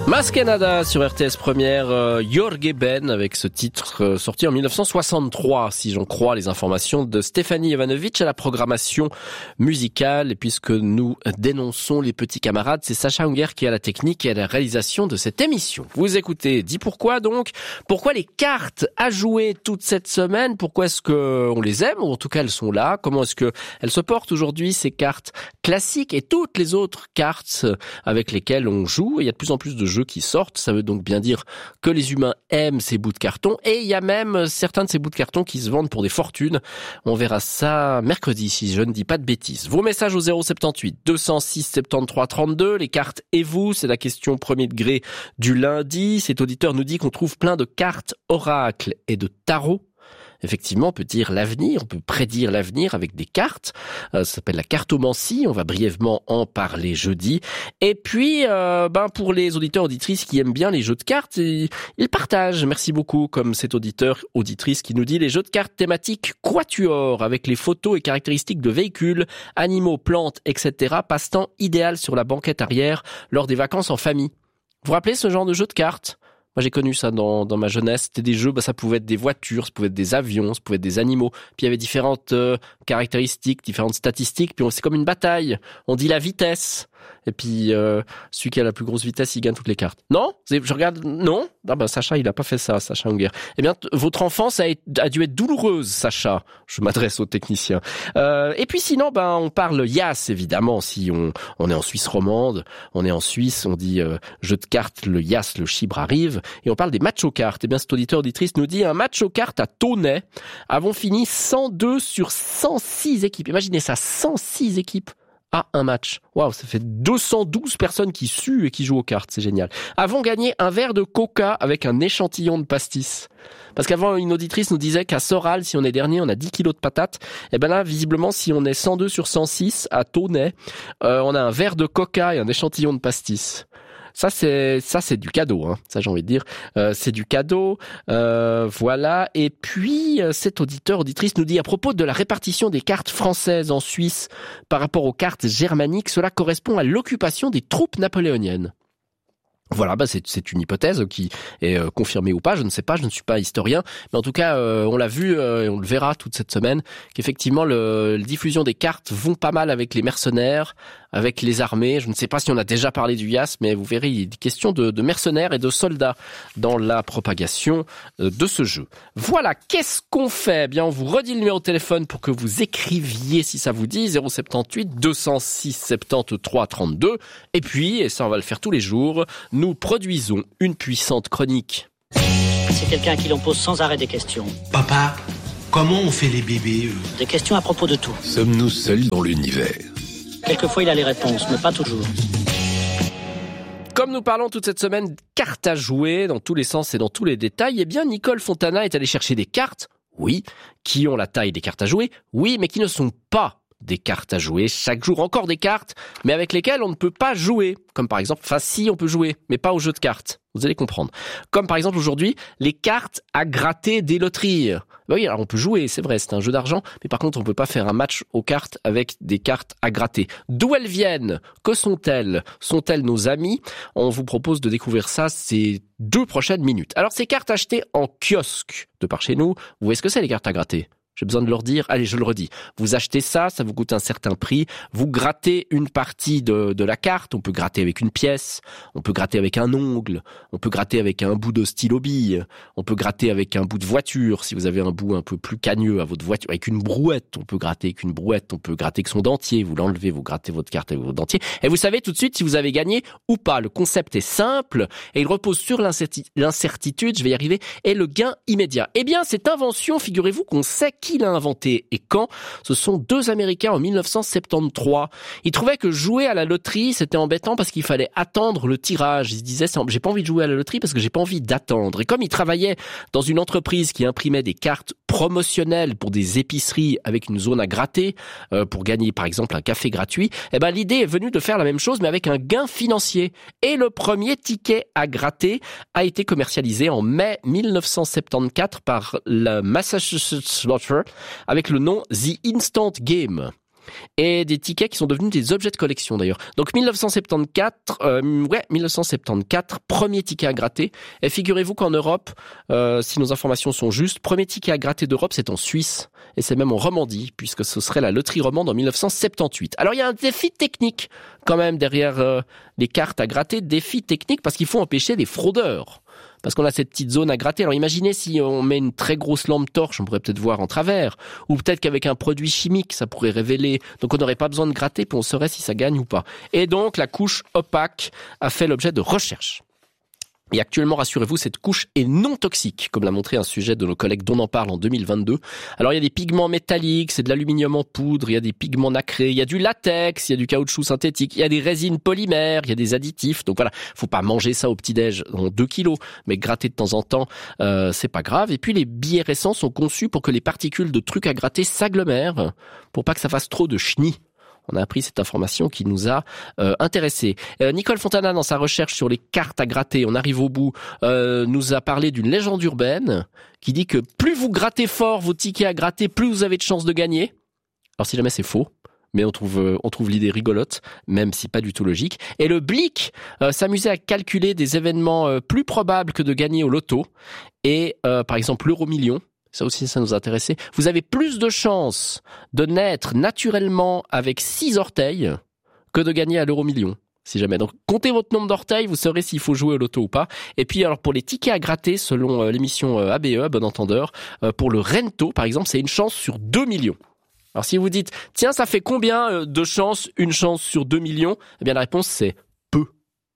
Maskenada sur RTS Première, Jorge Ben avec ce titre sorti en 1963, si j'en crois les informations de Stéphanie Jovanovic à la programmation musicale. Et puisque nous dénonçons les petits camarades, c'est Sacha Hunger qui a la technique et à la réalisation de cette émission. Vous écoutez Dis pourquoi donc. Pourquoi les cartes à jouer toute cette semaine? Pourquoi est-ce que on les aime? Ou en tout cas elles sont là. Comment est-ce que elles se portent aujourd'hui, ces cartes classiques et toutes les autres cartes avec lesquelles on joue? Il y a de plus en plus de jeux qui sortent, ça veut donc bien dire que les humains aiment ces bouts de carton, et il y a même certains de ces bouts de carton qui se vendent pour des fortunes. On verra ça mercredi si je ne dis pas de bêtises. Vos messages au 078 206 73 32, les cartes et vous, c'est la question premier degré du lundi. Cet auditeur nous dit qu'on trouve plein de cartes oracles et de tarot. Effectivement, on peut dire l'avenir, on peut prédire l'avenir avec des cartes. Ça s'appelle la cartomancie, on va brièvement en parler jeudi. Et puis, pour les auditeurs auditrices qui aiment bien les jeux de cartes, ils partagent. Merci beaucoup, comme cet auditrice qui nous dit les jeux de cartes thématiques quatuor avec les photos et caractéristiques de véhicules, animaux, plantes, etc. Passe-temps idéal sur la banquette arrière lors des vacances en famille. Vous vous rappelez ce genre de jeu de cartes ? Moi, j'ai connu ça dans ma jeunesse. C'était des jeux, ça pouvait être des voitures, ça pouvait être des avions, ça pouvait être des animaux. Puis il y avait différentes caractéristiques, différentes statistiques. Puis c'est comme une bataille. On dit la vitesse. Et puis celui qui a la plus grosse vitesse, il gagne toutes les cartes. Non ? Je regarde. Non ? Sacha, il a pas fait ça, Sacha Hunger. Eh bien, votre enfance a dû être douloureuse, Sacha. Je m'adresse aux techniciens. Et puis sinon, on parle Yas, évidemment. Si on est en Suisse romande, on est en Suisse, on dit jeu de cartes, le Yas, le chibre arrive. Et on parle des matchs aux cartes. Eh bien, cet auditeur-auditrice nous dit un match aux cartes à Tonnet avons fini 102 sur 106 équipes. Imaginez ça, 106 équipes. Un match. Waouh, ça fait 212 personnes qui suent et qui jouent aux cartes, c'est génial. Avons gagné un verre de coca avec un échantillon de pastis. Parce qu'avant, une auditrice nous disait qu'à Soral, si on est dernier, on a 10 kilos de patates. Et là, visiblement, si on est 102 sur 106 à Tonnet, on a un verre de coca et un échantillon de pastis. Ça c'est du cadeau, hein. Ça j'ai envie de dire, c'est du cadeau, voilà. Et puis cet auditrice nous dit à propos de la répartition des cartes françaises en Suisse par rapport aux cartes germaniques, cela correspond à l'occupation des troupes napoléoniennes. Voilà, c'est une hypothèse qui est confirmée ou pas, je ne sais pas, je ne suis pas historien, mais en tout cas, on l'a vu et on le verra toute cette semaine, qu'effectivement, la diffusion des cartes vont pas mal avec les mercenaires, avec les armées. Je ne sais pas si on a déjà parlé du Yas, mais vous verrez, il y a des questions de mercenaires et de soldats dans la propagation de ce jeu. Voilà, qu'est-ce qu'on fait ? Eh bien, on vous redit le numéro de téléphone pour que vous écriviez si ça vous dit, 078 206 73 32. Et puis, et ça on va le faire tous les jours, nous produisons une puissante chronique. C'est quelqu'un à qui l'on pose sans arrêt des questions. Papa, comment on fait les bébés, Des questions à propos de tout. Sommes-nous seuls dans l'univers ? Quelquefois, il a les réponses, mais pas toujours. Comme nous parlons toute cette semaine cartes à jouer dans tous les sens et dans tous les détails, eh bien Nicole Fontana est allée chercher des cartes, oui, qui ont la taille des cartes à jouer, oui, mais qui ne sont pas des cartes à jouer. Chaque jour encore des cartes, mais avec lesquelles on ne peut pas jouer. Comme par exemple, si on peut jouer, mais pas au jeu de cartes. Vous allez comprendre. Comme par exemple aujourd'hui, les cartes à gratter des loteries. Oui, alors on peut jouer, c'est vrai, c'est un jeu d'argent, mais par contre on peut pas faire un match aux cartes avec des cartes à gratter. D'où elles viennent ? Que sont-elles ? Sont-elles nos amis ? On vous propose de découvrir ça ces 2 prochaines minutes. Alors ces cartes achetées en kiosque de par chez nous, vous voyez ce que c'est les cartes à gratter ? J'ai besoin de leur dire, allez, je le redis. Vous achetez ça vous coûte un certain prix. Vous grattez une partie de la carte. On peut gratter avec une pièce. On peut gratter avec un ongle. On peut gratter avec un bout de stylo bille. On peut gratter avec un bout de voiture. Si vous avez un bout un peu plus cagneux à votre voiture, avec une brouette. On peut gratter avec une brouette. On peut gratter avec son dentier. Vous l'enlevez, vous grattez votre carte avec votre dentier. Et vous savez tout de suite si vous avez gagné ou pas. Le concept est simple et il repose sur l'incertitude, je vais y arriver, et le gain immédiat. Eh bien, cette invention, figurez-vous qu'on sait qui l'a inventé et quand. Ce sont 2 Américains en 1973. Ils trouvaient que jouer à la loterie, c'était embêtant parce qu'il fallait attendre le tirage. Ils se disaient, j'ai pas envie de jouer à la loterie parce que j'ai pas envie d'attendre. Et comme ils travaillaient dans une entreprise qui imprimait des cartes promotionnelles pour des épiceries avec une zone à gratter, pour gagner par exemple un café gratuit, l'idée est venue de faire la même chose mais avec un gain financier. Et le premier ticket à gratter a été commercialisé en mai 1974 par la Massachusetts Lottery avec le nom The Instant Game. et des tickets qui sont devenus des objets de collection d'ailleurs. Donc 1974, premier ticket à gratter. Et figurez-vous qu'en Europe, si nos informations sont justes, premier ticket à gratter d'Europe, c'est en Suisse. Et c'est même en Romandie, puisque ce serait la loterie romande en 1978. Alors il y a un défi technique quand même derrière les cartes à gratter, défi technique parce qu'il faut empêcher les fraudeurs. Parce qu'on a cette petite zone à gratter. Alors imaginez si on met une très grosse lampe torche, on pourrait peut-être voir en travers. Ou peut-être qu'avec un produit chimique, ça pourrait révéler. Donc on n'aurait pas besoin de gratter, puis on saurait si ça gagne ou pas. Et donc la couche opaque a fait l'objet de recherches. Et actuellement, rassurez-vous, cette couche est non toxique, comme l'a montré un sujet de nos collègues d'On en parle en 2022. Alors, il y a des pigments métalliques, c'est de l'aluminium en poudre, il y a des pigments nacrés, il y a du latex, il y a du caoutchouc synthétique, il y a des résines polymères, il y a des additifs. Donc voilà, faut pas manger ça au petit-déj en 2 kilos, mais gratter de temps en temps, c'est pas grave. Et puis, les billets récents sont conçus pour que les particules de trucs à gratter s'agglomèrent, pour pas que ça fasse trop de chenilles. On a appris cette information qui nous a intéressés. Nicole Fontana, dans sa recherche sur les cartes à gratter, on arrive au bout, nous a parlé d'une légende urbaine qui dit que plus vous grattez fort vos tickets à gratter, plus vous avez de chances de gagner. Alors si jamais c'est faux, mais on trouve l'idée rigolote, même si pas du tout logique. Et le Blick s'amusait à calculer des événements plus probables que de gagner au loto. Et par exemple l'euro-million. Ça aussi, ça nous intéressait. Vous avez plus de chances de naître naturellement avec 6 orteils que de gagner à l'euro-million, si jamais. Donc, comptez votre nombre d'orteils, vous saurez s'il faut jouer au loto ou pas. Et puis, alors, pour les tickets à gratter, selon l'émission ABE, Bon Entendeur, pour le Rento, par exemple, c'est une chance sur 2 millions. Alors, si vous dites, tiens, ça fait combien de chances, une chance sur 2 millions? Eh bien, la réponse, c'est